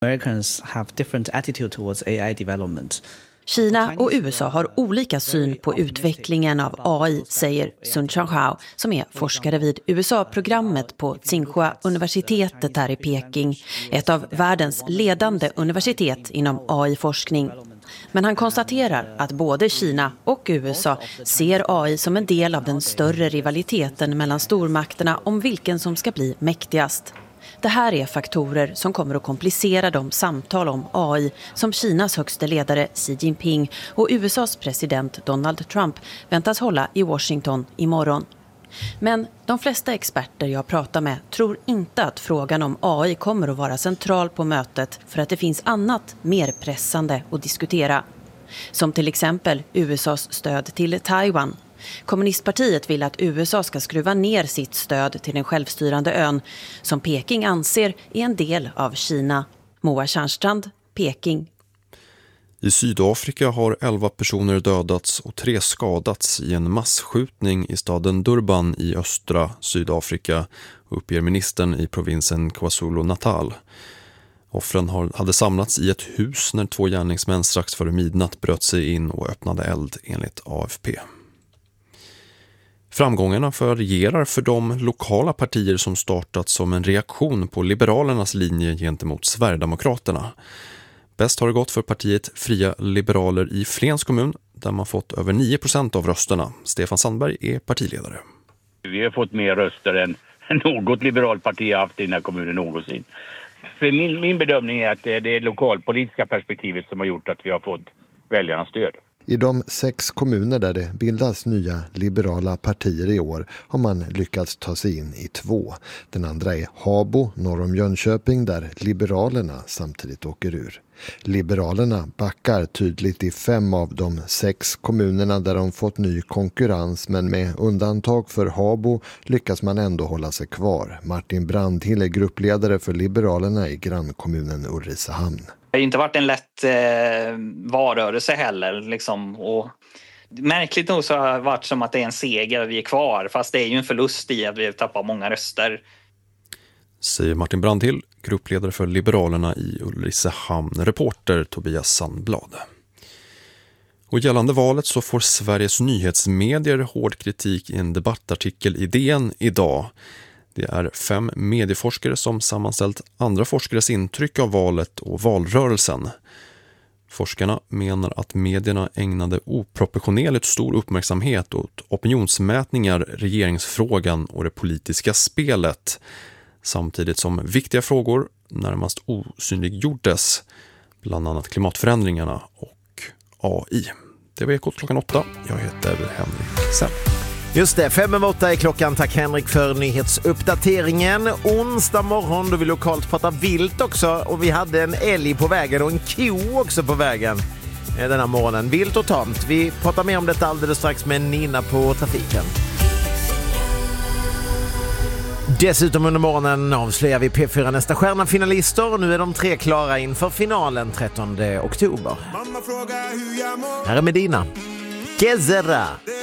Americans have different attitude towards AI development. Kina och USA har olika syn på utvecklingen av AI, säger Sun Changhao, som är forskare vid USA-programmet på Tsinghua-universitetet här i Peking, ett av världens ledande universitet inom AI-forskning. Men han konstaterar att både Kina och USA ser AI som en del av den större rivaliteten mellan stormakterna om vilken som ska bli mäktigast. Det här är faktorer som kommer att komplicera de samtal om AI som Kinas högste ledare Xi Jinping och USAs president Donald Trump väntas hålla i Washington imorgon. Men de flesta experter jag pratar med tror inte att frågan om AI kommer att vara central på mötet för att det finns annat mer pressande att diskutera. Som till exempel USAs stöd till Taiwan. Kommunistpartiet vill att USA ska skruva ner sitt stöd till den självstyrande ön som Peking anser är en del av Kina. Moa Tjärnstrand, Peking. I Sydafrika har 11 personer dödats och 3 skadats i en massskjutning i staden Durban i östra Sydafrika, uppger ministern i provinsen KwaZulu-Natal. Offren hade samlats i ett hus när 2 gärningsmän strax före midnatt bröt sig in och öppnade eld enligt AFP. Framgångarna varierar för de lokala partier som startat som en reaktion på Liberalernas linje gentemot Sverigedemokraterna. Bäst har det gått för partiet Fria Liberaler i Flens kommun där man fått över 9% av rösterna. Stefan Sandberg är partiledare. Vi har fått mer röster än något liberalt parti har haft i den här kommunen någonsin. För min bedömning är att det är det lokalpolitiska perspektivet som har gjort att vi har fått väljarnas stöd. I de 6 kommuner där det bildas nya liberala partier i år har man lyckats ta sig in i 2. Den andra är Habo, norr om Jönköping, där Liberalerna samtidigt åker ur. Liberalerna backar tydligt i 5 av de 6 kommunerna där de fått ny konkurrens, men med undantag för Habo lyckas man ändå hålla sig kvar. Martin Brandhill är gruppledare för Liberalerna i grannkommunen Ulricehamn. Det har inte varit en lätt valrörelse heller. Liksom. Och märkligt nog så har det varit som att det är en seger, vi är kvar. Fast det är ju en förlust i att vi tappar många röster. Säger Martin Brandhill, gruppledare för Liberalerna i Ulricehamn, reporter Tobias Sandblad. Och gällande valet så får Sveriges nyhetsmedier hård kritik i en debattartikel i DN idag. Det är 5 medieforskare som sammanställt andra forskares intryck av valet och valrörelsen. Forskarna menar att medierna ägnade oproportionerligt stor uppmärksamhet åt opinionsmätningar, regeringsfrågan och det politiska spelet, samtidigt som viktiga frågor närmast osynliggjordes, bland annat klimatförändringarna och AI. Det var Ekot klockan 8. Jag heter Henrik Sen. Just det, 5:08 är klockan. Tack Henrik för nyhetsuppdateringen. Onsdag morgon då vi lokalt pratar vilt också. Och vi hade en älg på vägen och en ko också på vägen denna morgonen. Vilt och tamt. Vi pratar mer om detta alldeles strax med Nina på trafiken. Dessutom under morgonen avslöjar vi P4 nästa stjärna-finalister och nu är de 3 klara inför finalen 13 oktober. Här är Medina. Gezerra.